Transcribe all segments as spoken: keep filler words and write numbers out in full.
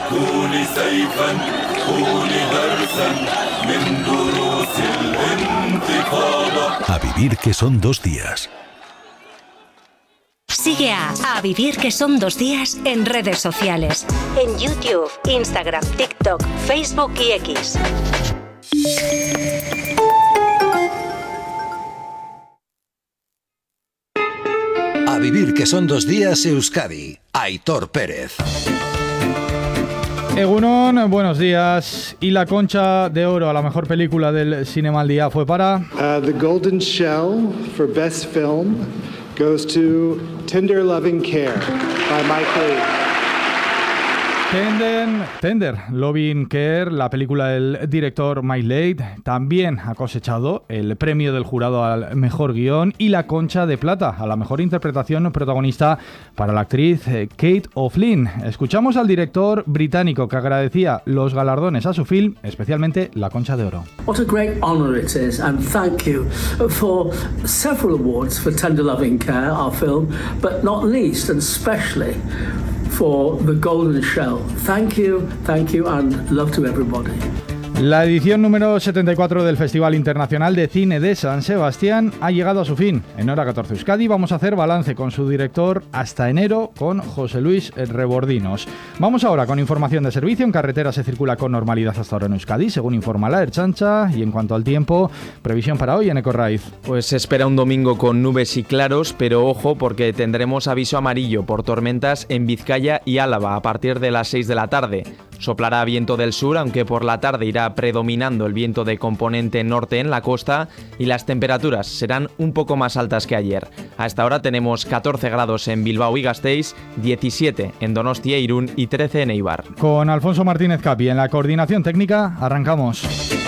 كوني سيفا كوني درسا من دروس الانتفاضة. A vivir que son dos días. Sigue a A Vivir que son dos días en redes sociales. En YouTube, Instagram, TikTok, Facebook y X. A vivir que son dos días Euskadi. Aitor Pérez. Egunon, buenos días. Y la Concha de Oro a la mejor película del Cinema al Día fue para... Uh, the Golden Shell for Best Film goes to Tender Loving Care by Mike Leigh. Tender, Tender Loving Care, la película del director Mike Leigh, también ha cosechado el premio del jurado al mejor guión y la Concha de Plata a la mejor interpretación protagonista para la actriz Kate O'Flynn. Escuchamos al director británico que agradecía los galardones a su film, especialmente la Concha de Oro. What a great honor it is, and thank you for several awards for Tender Loving Care, our film, but not least and especially for the Golden Shell. Thank you, thank you, and love to everybody. La edición número setenta y cuatro del Festival Internacional de Cine de San Sebastián ha llegado a su fin. En Hora catorce Euskadi vamos a hacer balance con su director hasta enero, con José Luis Rebordinos. Vamos ahora con información de servicio. En carretera se circula con normalidad hasta ahora en Euskadi, según informa la Ertzaintza. Y en cuanto al tiempo, previsión para hoy en Ecorraiz. Pues se espera un domingo con nubes y claros, pero ojo porque tendremos aviso amarillo por tormentas en Vizcaya y Álava a partir de las seis de la tarde. Soplará viento del sur, aunque por la tarde irá predominando el viento de componente norte en la costa y las temperaturas serán un poco más altas que ayer. A esta hora tenemos catorce grados en Bilbao y Gasteiz, diecisiete en Donostia e Irún y trece en Eibar. Con Alfonso Martínez Capi en la coordinación técnica, arrancamos.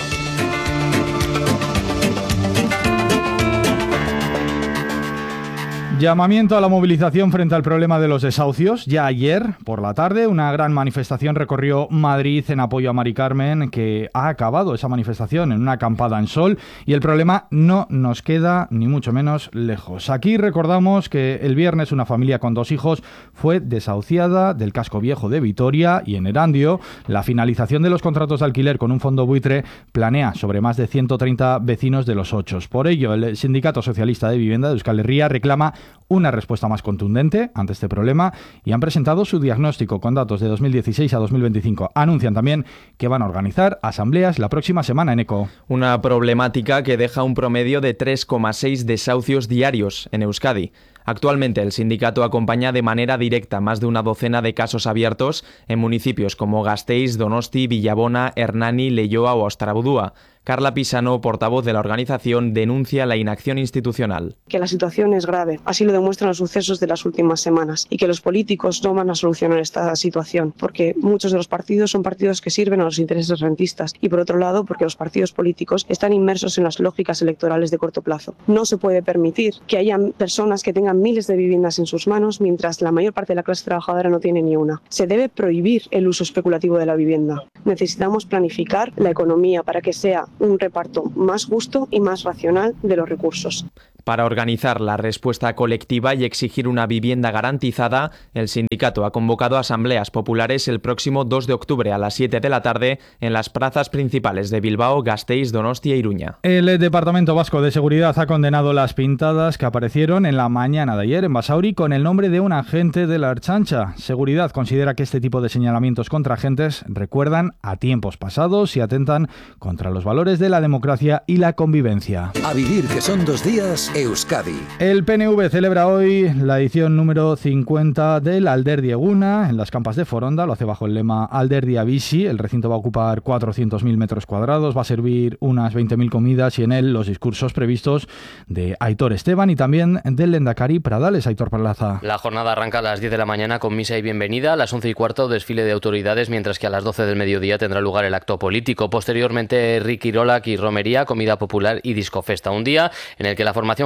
Llamamiento a la movilización frente al problema de los desahucios. Ya ayer, por la tarde, una gran manifestación recorrió Madrid en apoyo a Mari Carmen, que ha acabado esa manifestación en una acampada en Sol, y el problema no nos queda ni mucho menos lejos. Aquí recordamos que el viernes una familia con dos hijos fue desahuciada del casco viejo de Vitoria, y en Erandio la finalización de los contratos de alquiler con un fondo buitre planea sobre más de ciento treinta vecinos de los Ochos. Por ello, el Sindicato Socialista de Vivienda de Euskal Herria reclama una respuesta más contundente ante este problema y han presentado su diagnóstico con datos de dos mil dieciséis a dos mil veinticinco. Anuncian también que van a organizar asambleas la próxima semana en ECO. Una problemática que deja un promedio de tres coma seis desahucios diarios en Euskadi. Actualmente el sindicato acompaña de manera directa más de una docena de casos abiertos en municipios como Gasteiz, Donosti, Villabona, Hernani, Leioa o Ostrabudúa. Carla Pisano, portavoz de la organización, denuncia la inacción institucional. Que la situación es grave, así lo demuestran los sucesos de las últimas semanas, y que los políticos no van a solucionar esta situación, porque muchos de los partidos son partidos que sirven a los intereses rentistas, y por otro lado, porque los partidos políticos están inmersos en las lógicas electorales de corto plazo. No se puede permitir que haya personas que tengan miles de viviendas en sus manos, mientras la mayor parte de la clase trabajadora no tiene ni una. Se debe prohibir el uso especulativo de la vivienda. Necesitamos planificar la economía para que sea un reparto más justo y más racional de los recursos. Para organizar la respuesta colectiva y exigir una vivienda garantizada, el sindicato ha convocado asambleas populares el próximo dos de octubre a las siete de la tarde en las plazas principales de Bilbao, Gasteiz, Donostia e Iruña. El Departamento Vasco de Seguridad ha condenado las pintadas que aparecieron en la mañana de ayer en Basauri con el nombre de un agente de la Ertzaintza. Seguridad considera que este tipo de señalamientos contra agentes recuerdan a tiempos pasados y atentan contra los valores de la democracia y la convivencia. A vivir que son dos días Euskadi. El P N V celebra hoy la edición número cincuenta del Alderdi Eguna en las Campas de Foronda. Lo hace bajo el lema Alderdi Bizi. El recinto va a ocupar cuatrocientos mil metros cuadrados, va a servir unas veinte mil comidas y en él los discursos previstos de Aitor Esteban y también del Lehendakari Pradales. Aitor Plaza. La jornada arranca a las diez de la mañana con misa y bienvenida, a las once y cuarto desfile de autoridades, mientras que a las doce del mediodía tendrá lugar el acto político. Posteriormente Ricky Rolak y romería, comida popular y discofesta. Un día en el que la formación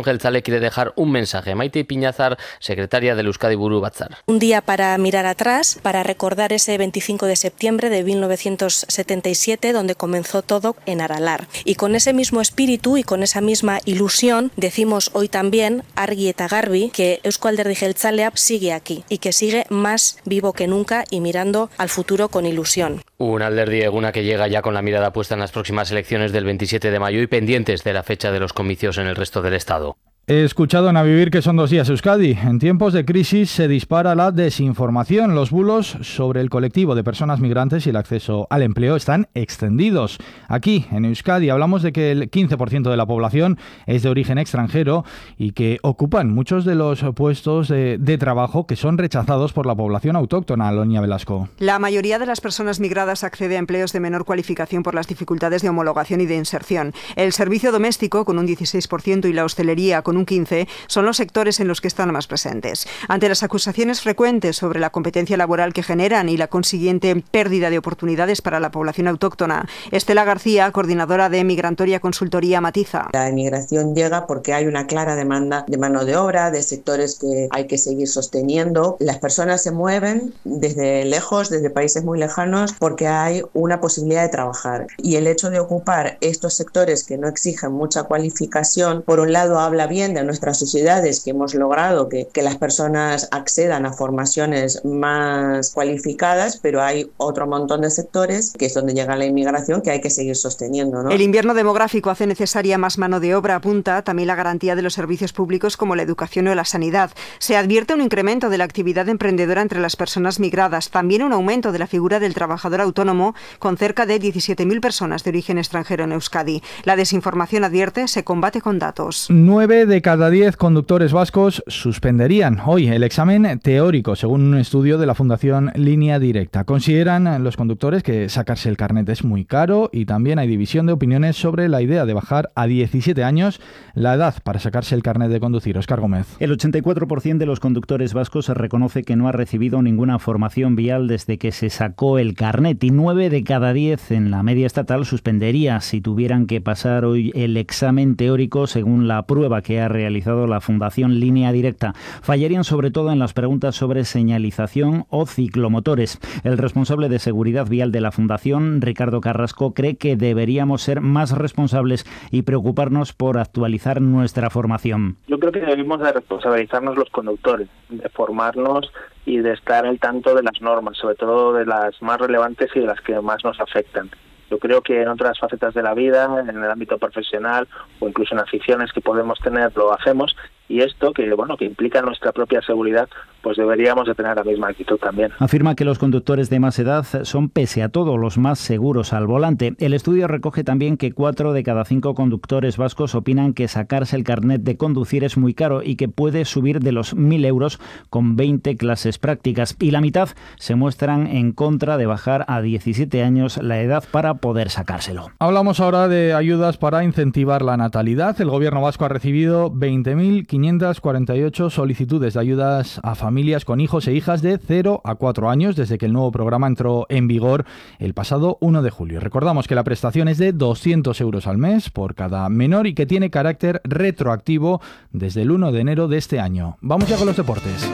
Federación Jeltzale quiere dejar un mensaje. Maite Piñazar, secretaria del Euskadi Buru Batzar. Un día para mirar atrás, para recordar ese veinticinco de septiembre de mil novecientos setenta y siete, donde comenzó todo en Aralar. Y con ese mismo espíritu y con esa misma ilusión, decimos hoy también, argi eta garbi, que Eusko Alderdi Jeltzalea sigue aquí y que sigue más vivo que nunca y mirando al futuro con ilusión. Un Alderdi Eguna que llega ya con la mirada puesta en las próximas elecciones del veintisiete de mayo y pendientes de la fecha de los comicios en el resto del Estado. He escuchado en A Vivir que son dos días, Euskadi. En tiempos de crisis se dispara la desinformación. Los bulos sobre el colectivo de personas migrantes y el acceso al empleo están extendidos. Aquí, en Euskadi, hablamos de que el quince por ciento de la población es de origen extranjero y que ocupan muchos de los puestos de, de trabajo que son rechazados por la población autóctona. Alonia Velasco. La mayoría de las personas migradas accede a empleos de menor cualificación por las dificultades de homologación y de inserción. El servicio doméstico, con un dieciséis por ciento, y la hostelería, con un quince por ciento, son los sectores en los que están más presentes. Ante las acusaciones frecuentes sobre la competencia laboral que generan y la consiguiente pérdida de oportunidades para la población autóctona, Estela García, coordinadora de Migrantoria Consultoría, matiza. La inmigración llega porque hay una clara demanda de mano de obra, de sectores que hay que seguir sosteniendo. Las personas se mueven desde lejos, desde países muy lejanos, porque hay una posibilidad de trabajar. Y el hecho de ocupar estos sectores que no exigen mucha cualificación, por un lado habla bien de nuestras sociedades, que hemos logrado que, que las personas accedan a formaciones más cualificadas, pero hay otro montón de sectores que es donde llega la inmigración que hay que seguir sosteniendo, ¿no? El invierno demográfico hace necesaria más mano de obra, apunta también la garantía de los servicios públicos como la educación o la sanidad. Se advierte un incremento de la actividad emprendedora entre las personas migradas, también un aumento de la figura del trabajador autónomo, con cerca de diecisiete mil personas de origen extranjero en Euskadi. La desinformación, advierte, se combate con datos. Nueve de cada diez conductores vascos suspenderían hoy el examen teórico, según un estudio de la Fundación Línea Directa. Consideran los conductores que sacarse el carnet es muy caro y también hay división de opiniones sobre la idea de bajar a diecisiete años la edad para sacarse el carnet de conducir. Óscar Gómez. El ochenta y cuatro por ciento de los conductores vascos se reconoce que no ha recibido ninguna formación vial desde que se sacó el carnet y nueve de cada diez en la media estatal suspendería si tuvieran que pasar hoy el examen teórico, según la prueba que ha realizado la Fundación Línea Directa. Fallarían sobre todo en las preguntas sobre señalización o ciclomotores. El responsable de seguridad vial de la Fundación, Ricardo Carrasco, cree que deberíamos ser más responsables y preocuparnos por actualizar nuestra formación. Yo creo que debemos de responsabilizarnos los conductores, de formarnos y de estar al tanto de las normas, sobre todo de las más relevantes y de las que más nos afectan. Yo creo que en otras facetas de la vida, en el ámbito profesional o incluso en aficiones que podemos tener, lo hacemos, y esto que bueno que implica nuestra propia seguridad, pues deberíamos de tener la misma actitud también. Afirma que los conductores de más edad son pese a todo los más seguros al volante. El estudio recoge también que cuatro de cada cinco conductores vascos opinan que sacarse el carnet de conducir es muy caro y que puede subir de los mil euros con veinte clases prácticas, y la mitad se muestran en contra de bajar a diecisiete años la edad para poder sacárselo. Hablamos ahora de ayudas para incentivar la natalidad. El gobierno vasco ha recibido veinte mil quinientas cuarenta y ocho solicitudes de ayudas a familias con hijos e hijas de cero a cuatro años desde que el nuevo programa entró en vigor el pasado uno de julio. Recordamos que la prestación es de doscientos euros al mes por cada menor y que tiene carácter retroactivo desde el uno de enero de este año. Vamos ya con los deportes.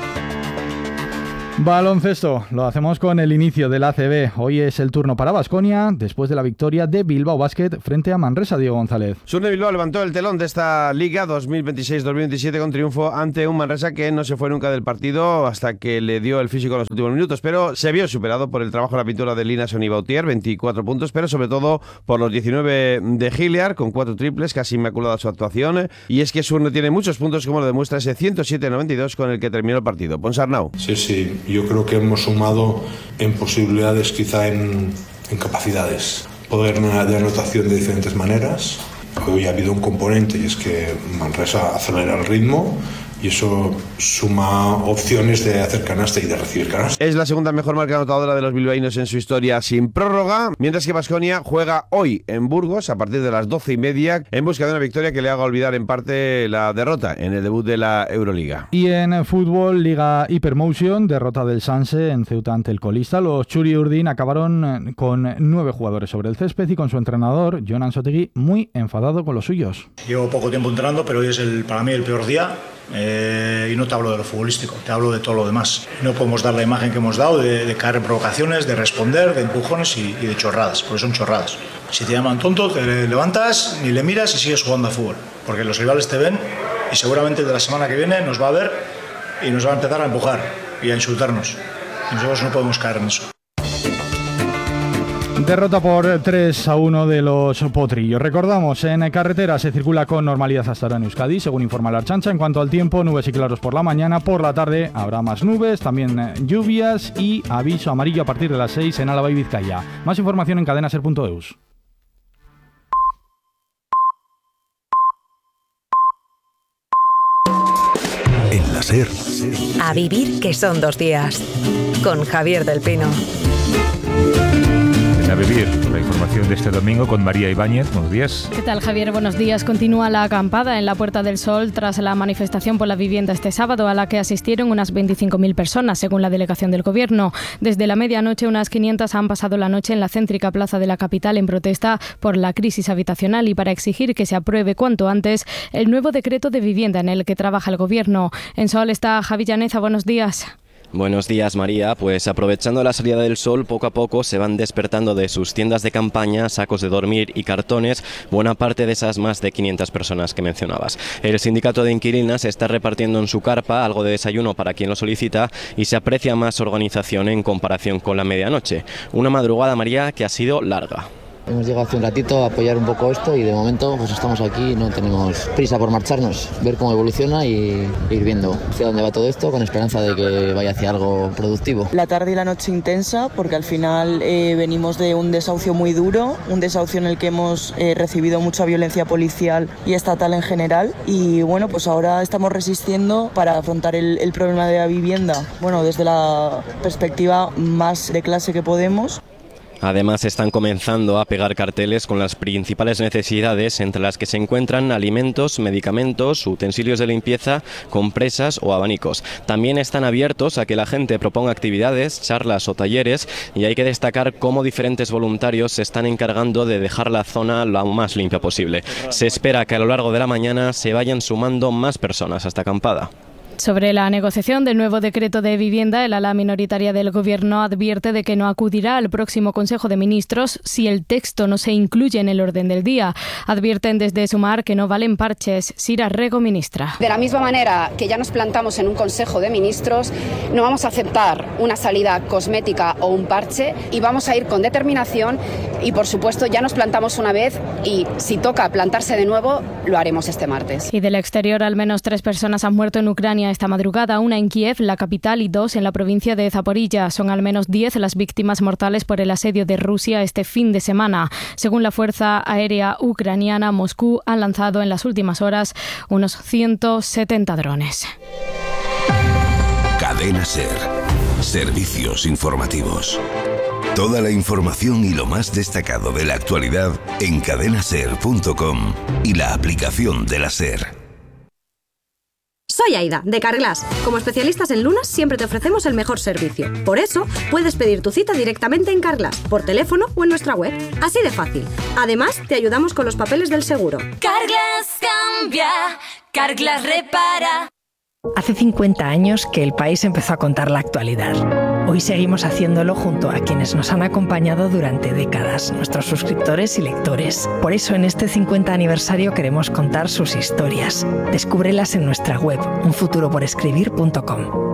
Baloncesto, lo hacemos con el inicio del A C B. Hoy es el turno para Baskonia, después de la victoria de Bilbao Basket frente a Manresa. Diego González. Surne Bilbao levantó el telón de esta Liga dos mil veintiséis dos mil veintisiete con triunfo ante un Manresa que no se fue nunca del partido hasta que le dio el físico en los últimos minutos, pero se vio superado por el trabajo de la pintura de Linason y Bautier, veinticuatro puntos, pero sobre todo por los diecinueve de Hilliard, con cuatro triples, casi inmaculada su actuación. Y es que Surne tiene muchos puntos, como lo demuestra ese ciento siete noventa y dos con el que terminó el partido. Ponsarnau. Sí, sí. Yo creo que hemos sumado en posibilidades, quizá en, en capacidades, poder de anotación de diferentes maneras. Hoy ha habido un componente y es que Manresa acelera el ritmo y eso suma opciones de hacer canasta y de recibir canasta. Es la segunda mejor marca anotadora de los bilbaínos en su historia sin prórroga, mientras que Baskonia juega hoy en Burgos a partir de las doce y media en busca de una victoria que le haga olvidar en parte la derrota en el debut de la Euroliga. Y en fútbol, Liga Hypermotion, derrota del Sanse en Ceuta ante el colista. Los Txuri Urdin acabaron con nueve jugadores sobre el césped y con su entrenador, Jon Ansotegui, muy enfadado con los suyos. Llevo poco tiempo entrenando, pero hoy es el, para mí el peor día. Eh, y no te hablo de lo futbolístico, te hablo de todo lo demás. No podemos dar la imagen que hemos dado de, de caer en provocaciones, de responder, de empujones y, y de chorradas, porque son chorradas. Si te llaman tonto, te levantas, ni le miras y sigues jugando a fútbol, porque los rivales te ven y seguramente de la semana que viene nos va a ver y nos va a empezar a empujar y a insultarnos. Y nosotros no podemos caer en eso. Derrota por tres a uno de los potrillos. Recordamos, en carretera se circula con normalidad hasta ahora en Euskadi, según informa la Archancha. En cuanto al tiempo, nubes y claros por la mañana. Por la tarde habrá más nubes, también lluvias y aviso amarillo a partir de las seis en Álava y Vizcaya. Más información en cadenaser punto eus. En la SER. A vivir que son dos días. Con Javier del Pino. A vivir, la información de este domingo con María Ibáñez. Buenos días. ¿Qué tal, Javier? Buenos días. Continúa la acampada en la Puerta del Sol tras la manifestación por la vivienda este sábado, a la que asistieron unas veinticinco mil personas, según la delegación del Gobierno. Desde la medianoche, unas quinientas han pasado la noche en la céntrica plaza de la capital en protesta por la crisis habitacional y para exigir que se apruebe cuanto antes el nuevo decreto de vivienda en el que trabaja el Gobierno. En Sol está Javi Llaneza. Buenos días. Buenos días, María. Pues aprovechando la salida del sol, poco a poco se van despertando de sus tiendas de campaña, sacos de dormir y cartones buena parte de esas más de quinientas personas que mencionabas. El sindicato de inquilinas está repartiendo en su carpa algo de desayuno para quien lo solicita y se aprecia más organización en comparación con la medianoche. Una madrugada, María, que ha sido larga. Hemos llegado hace un ratito a apoyar un poco esto y de momento pues estamos aquí, no tenemos prisa por marcharnos, ver cómo evoluciona y ir viendo hacia dónde va todo esto con esperanza de que vaya hacia algo productivo. La tarde y la noche intensa porque al final eh, venimos de un desahucio muy duro, un desahucio en el que hemos eh, recibido mucha violencia policial y estatal en general y bueno, pues ahora estamos resistiendo para afrontar el, el problema de la vivienda, bueno, desde la perspectiva más de clase que podemos. Además, están comenzando a pegar carteles con las principales necesidades, entre las que se encuentran alimentos, medicamentos, utensilios de limpieza, compresas o abanicos. También están abiertos a que la gente proponga actividades, charlas o talleres, y hay que destacar cómo diferentes voluntarios se están encargando de dejar la zona lo más limpia posible. Se espera que a lo largo de la mañana se vayan sumando más personas a esta acampada. Sobre la negociación del nuevo decreto de vivienda, el ala minoritaria del Gobierno advierte de que no acudirá al próximo Consejo de Ministros si el texto no se incluye en el orden del día. Advierten desde Sumar que no valen parches. Sira Rego, ministra. De la misma manera que ya nos plantamos en un Consejo de Ministros, no vamos a aceptar una salida cosmética o un parche y vamos a ir con determinación y, por supuesto, ya nos plantamos una vez y si toca plantarse de nuevo, lo haremos este martes. Y del exterior, al menos tres personas han muerto en Ucrania esta madrugada, una en Kiev, la capital, y dos en la provincia de Zaporilla. Son al menos diez las víctimas mortales por el asedio de Rusia este fin de semana. Según la Fuerza Aérea Ucraniana, Moscú ha lanzado en las últimas horas unos ciento setenta drones. Cadena SER. Servicios informativos. Toda la información y lo más destacado de la actualidad en cadenaser punto com y la aplicación de la SER. Soy Aida, de Carglass. Como especialistas en lunas siempre te ofrecemos el mejor servicio. Por eso, puedes pedir tu cita directamente en Carglass, por teléfono o en nuestra web. Así de fácil. Además, te ayudamos con los papeles del seguro. Carglass cambia, Carglass repara. Hace cincuenta años que el país empezó a contar la actualidad. Hoy seguimos haciéndolo junto a quienes nos han acompañado durante décadas, nuestros suscriptores y lectores. Por eso en este cincuenta aniversario queremos contar sus historias. Descúbrelas en nuestra web, un futuro por escribir punto com.